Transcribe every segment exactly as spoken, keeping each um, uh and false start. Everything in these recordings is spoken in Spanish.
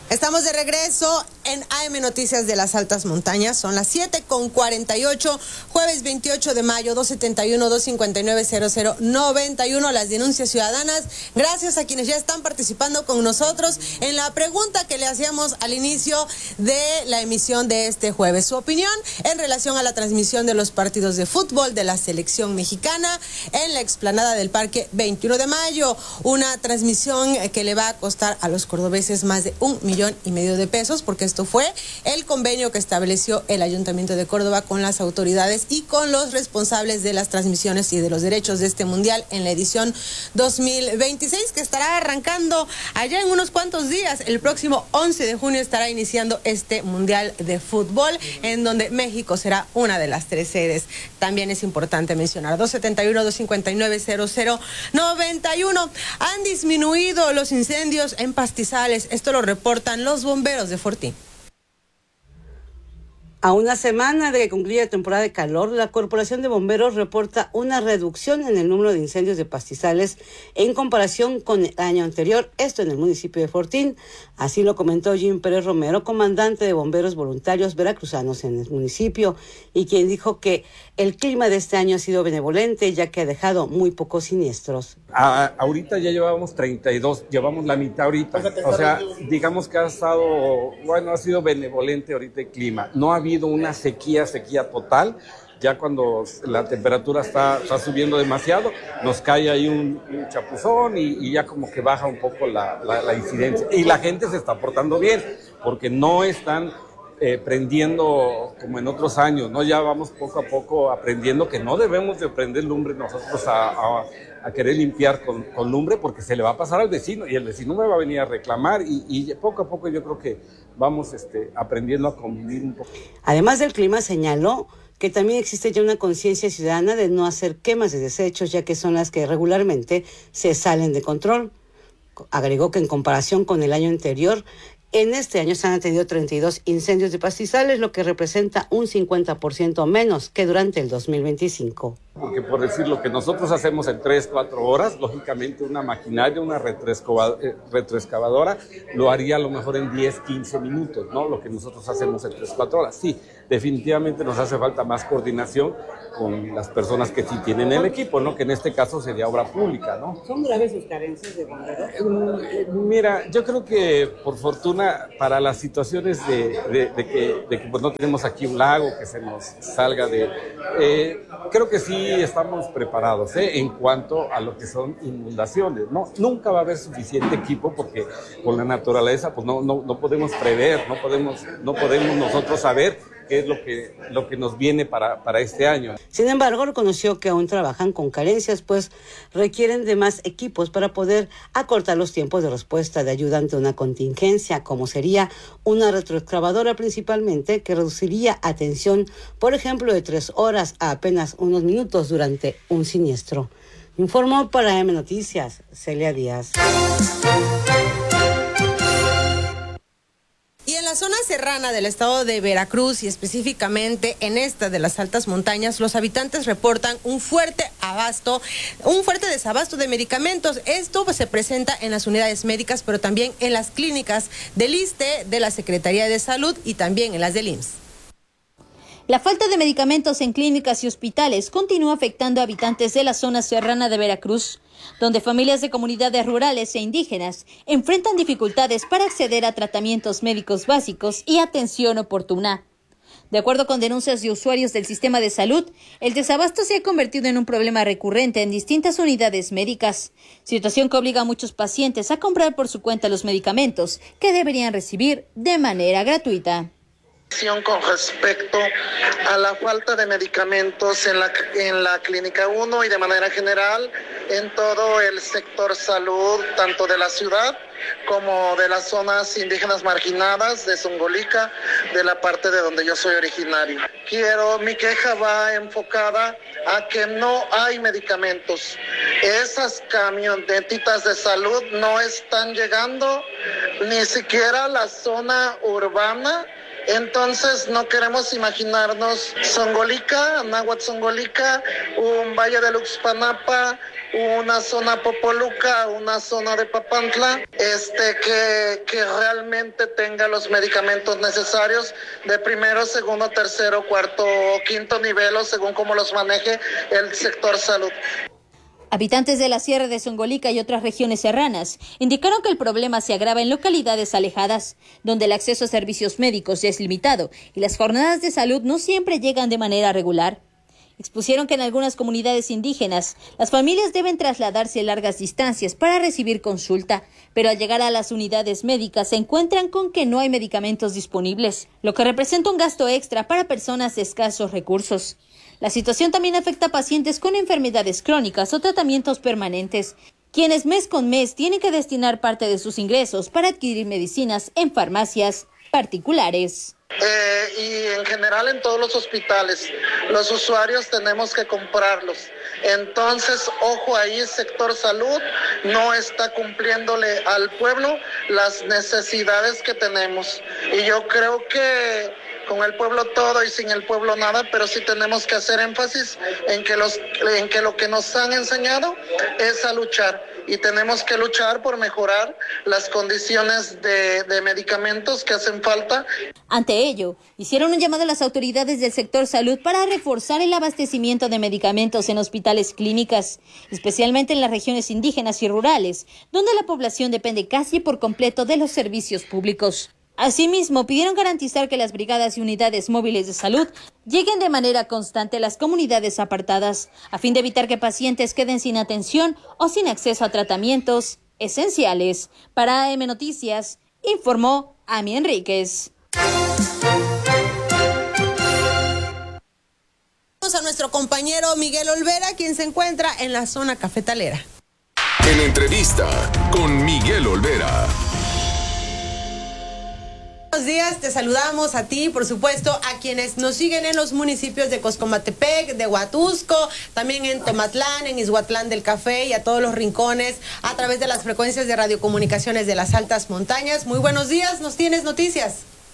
Estamos de regreso en A M Noticias de las Altas Montañas. Son las siete con cuarenta y ocho, jueves veintiocho de mayo, dos setenta y uno, dos cincuenta y nueve, cero cero noventa y uno. Las denuncias ciudadanas. Gracias a quienes ya están participando con nosotros en la pregunta que le hacíamos al inicio de la emisión de este jueves. Su opinión en relación a la transmisión de los partidos de fútbol de la selección mexicana en la explanada del Parque veintiuno de mayo. Una transmisión que le va a costar a los cordobeses más de un millón y medio de pesos, porque esto fue el convenio que estableció el Ayuntamiento de Córdoba con las autoridades y con los responsables de las transmisiones y de los derechos de este mundial en la edición dos mil veintiséis, que estará arrancando allá en unos cuantos días. El próximo once de junio estará iniciando este mundial de fútbol, en donde México será una de las tres sedes. También es importante mencionar dos setenta y uno, dos cincuenta y nueve, cero cero noventa y uno. Han disminuido los incendios en pastizales. Esto lo reporta los bomberos de Fortín. A una semana de que concluya la temporada de calor, la Corporación de Bomberos reporta una reducción en el número de incendios de pastizales en comparación con el año anterior, esto en el municipio de Fortín. Así lo comentó Jim Pérez Romero, comandante de bomberos voluntarios veracruzanos en el municipio, y quien dijo que el clima de este año ha sido benevolente, ya que ha dejado muy pocos siniestros. A, ahorita ya llevábamos treinta y dos, llevamos la mitad ahorita, o sea, digamos que ha estado, bueno, ha sido benevolente ahorita el clima. No ha habido una sequía, sequía total. Ya cuando la temperatura está, está subiendo demasiado, nos cae ahí un, un chapuzón y, y ya como que baja un poco la, la, la incidencia. Y la gente se está portando bien, porque no están eh, prendiendo como en otros años, ¿no? Ya vamos poco a poco aprendiendo que no debemos de prender lumbre nosotros a, a, a querer limpiar con, con lumbre, porque se le va a pasar al vecino y el vecino me va a venir a reclamar, y, y poco a poco yo creo que vamos este, aprendiendo a convivir un poco. Además del clima, señaló que también existe ya una conciencia ciudadana de no hacer quemas de desechos, ya que son las que regularmente se salen de control. Agregó que en comparación con el año anterior, en este año se han atendido treinta y dos incendios de pastizales, lo que representa un cincuenta por ciento menos que durante el dos mil veinticinco. Porque por decir lo que nosotros hacemos en tres, cuatro horas, lógicamente una maquinaria, una retroexcavadora, lo haría a lo mejor en diez, quince minutos, ¿no? Lo que nosotros hacemos en tres, cuatro horas. Sí, definitivamente nos hace falta más coordinación con las personas que sí tienen el equipo, ¿no? Que en este caso sería obra pública, ¿no? ¿Son graves sus carencias de bomberos? Eh, mira, yo creo que por fortuna para las situaciones de, de, de que, de que pues no tenemos aquí un lago que se nos salga de... Eh, creo que sí estamos preparados, ¿eh? En cuanto a lo que son inundaciones, ¿no? Nunca va a haber suficiente equipo, porque con la naturaleza pues no, no, no podemos prever, no podemos, no podemos nosotros saber qué es lo que, lo que nos viene para, para este año. Sin embargo, reconoció que aún trabajan con carencias, pues requieren de más equipos para poder acortar los tiempos de respuesta de ayuda ante una contingencia, como sería una retroexcavadora principalmente, que reduciría atención, por ejemplo, de tres horas a apenas unos minutos durante un siniestro. Informó para A M Noticias, Celia Díaz. Y en la zona serrana del estado de Veracruz, y específicamente en esta de las altas montañas, los habitantes reportan un fuerte abasto, un fuerte desabasto de medicamentos. Esto pues, se presenta en las unidades médicas, pero también en las clínicas del ISSSTE, de la Secretaría de Salud, y también en las del I M S S. La falta de medicamentos en clínicas y hospitales continúa afectando a habitantes de la zona serrana de Veracruz, donde familias de comunidades rurales e indígenas enfrentan dificultades para acceder a tratamientos médicos básicos y atención oportuna. De acuerdo con denuncias de usuarios del sistema de salud, el desabasto se ha convertido en un problema recurrente en distintas unidades médicas, situación que obliga a muchos pacientes a comprar por su cuenta los medicamentos que deberían recibir de manera gratuita. Con respecto a la falta de medicamentos en la, en la Clínica uno y de manera general en todo el sector salud, tanto de la ciudad como de las zonas indígenas marginadas de Zongolica, de la parte de donde yo soy originario. Quiero, mi queja va enfocada a que no hay medicamentos. Esas camionetitas de salud no están llegando ni siquiera a la zona urbana, Entonces no queremos imaginarnos Zongolica, Anáhuac Zongolica, un valle de Luxpanapa, una zona Popoluca, una zona de Papantla, este, que, que realmente tenga los medicamentos necesarios de primero, segundo, tercero, cuarto o quinto nivel, o según cómo los maneje el sector salud. Habitantes de la Sierra de Zongolica y otras regiones serranas indicaron que el problema se agrava en localidades alejadas, donde el acceso a servicios médicos es limitado y las jornadas de salud no siempre llegan de manera regular. Expusieron que en algunas comunidades indígenas, las familias deben trasladarse largas distancias para recibir consulta, pero al llegar a las unidades médicas se encuentran con que no hay medicamentos disponibles, lo que representa un gasto extra para personas de escasos recursos. La situación también afecta a pacientes con enfermedades crónicas o tratamientos permanentes, quienes mes con mes tienen que destinar parte de sus ingresos para adquirir medicinas en farmacias particulares. Eh, y en general en todos los hospitales, los usuarios tenemos que comprarlos. Entonces, ojo ahí, sector salud no está cumpliéndole al pueblo las necesidades que tenemos. Y yo creo que con el pueblo todo y sin el pueblo nada, pero sí tenemos que hacer énfasis en que, los, en que lo que nos han enseñado es a luchar. Y tenemos que luchar por mejorar las condiciones de, de medicamentos que hacen falta. Ante ello, hicieron un llamado a las autoridades del sector salud para reforzar el abastecimiento de medicamentos en hospitales clínicas, especialmente en las regiones indígenas y rurales, donde la población depende casi por completo de los servicios públicos. Asimismo, pidieron garantizar que las brigadas y unidades móviles de salud lleguen de manera constante a las comunidades apartadas, a fin de evitar que pacientes queden sin atención o sin acceso a tratamientos esenciales. Para A M Noticias, informó Ami Enríquez. Vamos a nuestro compañero Miguel Olvera, quien se encuentra en la zona cafetalera. En entrevista con Miguel Olvera. Buenos días, te saludamos a ti, por supuesto, a quienes nos siguen en los municipios de Coscomatepec, de Huatusco, también en Tomatlán, en Izhuatlán del Café y a todos los rincones a través de las frecuencias de radiocomunicaciones de las altas montañas. Muy buenos días, ¿nos tienes noticias?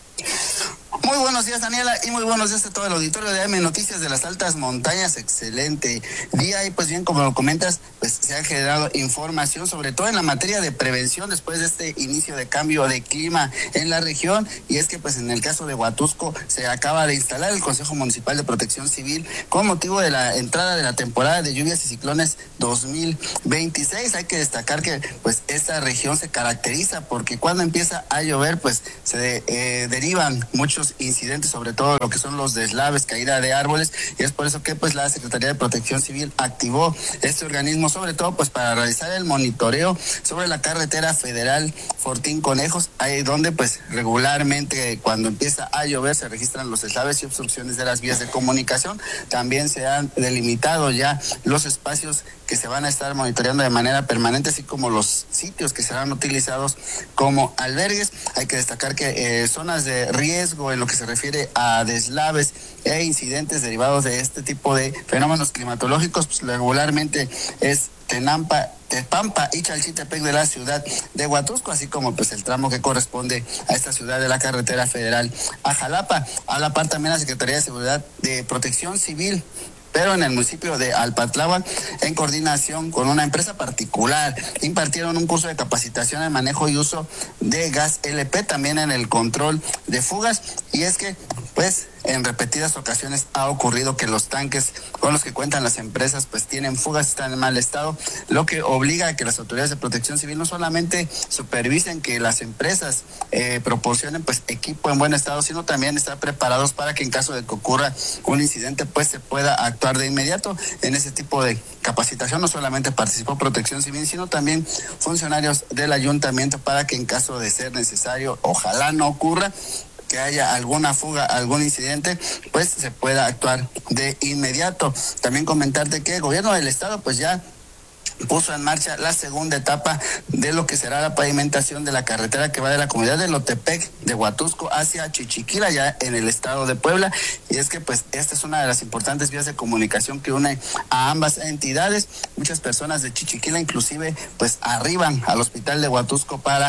Muy buenos días, Daniela, y muy buenos días a todo el auditorio de A M Noticias de las Altas Montañas. Excelente día, y pues bien, como lo comentas, pues se ha generado información, sobre todo en la materia de prevención después de este inicio de cambio de clima en la región. Y es que pues en el caso de Huatusco se acaba de instalar el Consejo Municipal de Protección Civil con motivo de la entrada de la temporada de lluvias y ciclones dos mil veintiséis. Hay que destacar que pues esta región se caracteriza porque cuando empieza a llover pues se eh, derivan muchos incidentes, sobre todo lo que son los deslaves, caída de árboles, y es por eso que pues la Secretaría de Protección Civil activó este organismo, sobre todo pues para realizar el monitoreo sobre la carretera federal Fortín Conejos, ahí donde pues regularmente cuando empieza a llover se registran los deslaves y obstrucciones de las vías de comunicación. También se han delimitado ya los espacios que se van a estar monitoreando de manera permanente, así como los sitios que serán utilizados como albergues. Hay que destacar que eh, zonas de riesgo en lo que se refiere a deslaves e incidentes derivados de este tipo de fenómenos climatológicos, pues regularmente es Tenampa, Tepampa y Chalchitepec de la ciudad de Huatusco, así como pues el tramo que corresponde a esta ciudad de la carretera federal a Jalapa. A la par también la Secretaría de Seguridad de Protección Civil, pero en el municipio de Alpatláhuac, en coordinación con una empresa particular, impartieron un curso de capacitación en manejo y uso de gas L P, también en el control de fugas. Y es que, pues, en repetidas ocasiones ha ocurrido que los tanques con los que cuentan las empresas pues tienen fugas, están en mal estado, lo que obliga a que las autoridades de protección civil no solamente supervisen que las empresas eh, proporcionen pues equipo en buen estado, sino también estar preparados para que en caso de que ocurra un incidente pues se pueda actuar de inmediato. En ese tipo de capacitación no solamente participó Protección Civil, sino también funcionarios del ayuntamiento para que en caso de ser necesario, ojalá no ocurra, que haya alguna fuga, algún incidente, pues se pueda actuar de inmediato. También comentarte que el gobierno del estado pues ya puso en marcha la segunda etapa de lo que será la pavimentación de la carretera que va de la comunidad de Lotepec de Huatusco hacia Chichiquila, ya en el estado de Puebla. Y es que pues esta es una de las importantes vías de comunicación que une a ambas entidades. Muchas personas de Chichiquila inclusive pues arriban al hospital de Huatusco para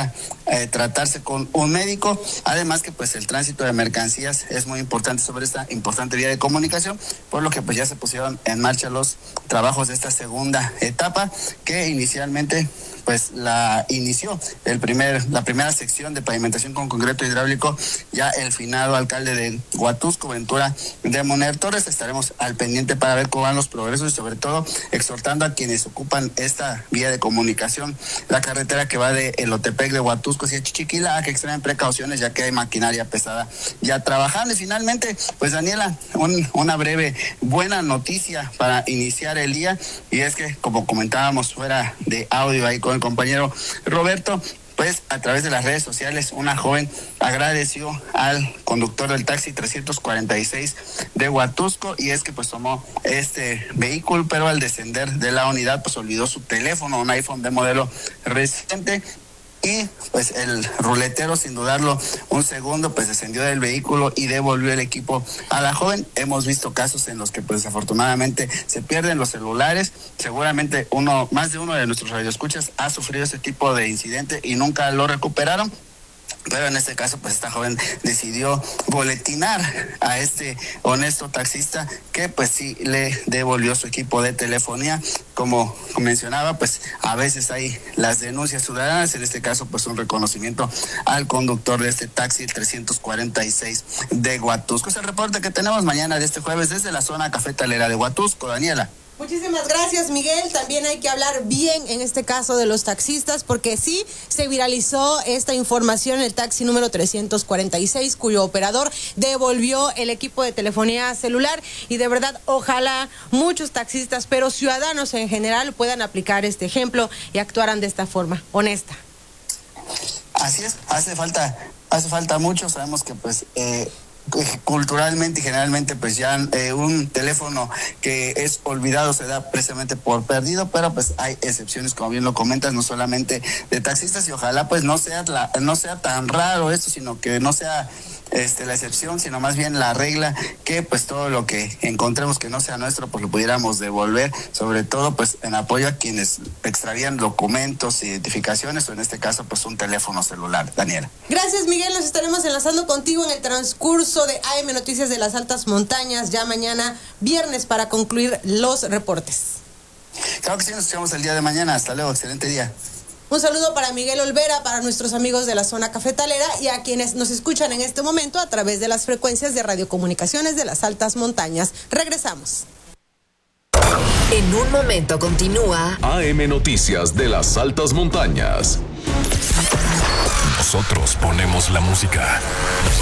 eh, tratarse con un médico. Además que pues el tránsito de mercancías es muy importante sobre esta importante vía de comunicación, por lo que pues ya se pusieron en marcha los trabajos de esta segunda etapa, que inicialmente pues la inició el primer, la primera sección de pavimentación con concreto hidráulico, ya el finado alcalde de Huatusco, Ventura de Moner Torres. Estaremos al pendiente para ver cómo van los progresos y sobre todo exhortando a quienes ocupan esta vía de comunicación, la carretera que va de Elotepec de Huatusco hacia Chichiquila, a que extremen precauciones ya que hay maquinaria pesada ya trabajando. Y finalmente, pues Daniela, un, una breve buena noticia para iniciar el día, y es que como comentábamos fuera de audio ahí con el compañero Roberto, pues a través de las redes sociales una joven agradeció al conductor del taxi trescientos cuarenta y seis de Huatusco, y es que pues tomó este vehículo, pero al descender de la unidad pues olvidó su teléfono, un iPhone de modelo reciente. Y pues el ruletero, sin dudarlo un segundo, pues descendió del vehículo y devolvió el equipo a la joven. Hemos visto casos en los que pues desafortunadamente se pierden los celulares. Seguramente uno, más de uno de nuestros radioescuchas ha sufrido ese tipo de incidente y nunca lo recuperaron. Pero en este caso, pues esta joven decidió boletinar a este honesto taxista que pues sí le devolvió su equipo de telefonía. Como mencionaba, pues a veces hay las denuncias ciudadanas, en este caso pues un reconocimiento al conductor de este taxi trescientos cuarenta y seis de Huatusco. Es el reporte que tenemos mañana de este jueves desde la zona cafetalera de Huatusco. Daniela. Muchísimas gracias, Miguel. También hay que hablar bien en este caso de los taxistas, porque sí se viralizó esta información en el taxi número trescientos cuarenta y seis, cuyo operador devolvió el equipo de telefonía celular, y de verdad ojalá muchos taxistas, pero ciudadanos en general, puedan aplicar este ejemplo y actuaran de esta forma honesta. Así es, hace falta, hace falta mucho. Sabemos que pues eh, culturalmente y generalmente pues ya eh, un teléfono que es olvidado se da precisamente por perdido, pero pues hay excepciones, como bien lo comentas, no solamente de taxistas, y ojalá pues no sea la, no sea tan raro esto, sino que no sea este la excepción, sino más bien la regla, que pues todo lo que encontremos que no sea nuestro pues lo pudiéramos devolver, sobre todo pues en apoyo a quienes extravían documentos, identificaciones, o en este caso pues un teléfono celular. Daniela. Gracias, Miguel. Nos estaremos enlazando contigo en el transcurso de A M Noticias de las Altas Montañas ya mañana viernes para concluir los reportes. Claro que sí, nos escuchamos el día de mañana. Hasta luego, excelente día. Un saludo para Miguel Olvera, para nuestros amigos de la zona cafetalera y a quienes nos escuchan en este momento a través de las frecuencias de radiocomunicaciones de las Altas Montañas. Regresamos. En un momento continúa A M Noticias de las Altas Montañas. Nosotros ponemos la música.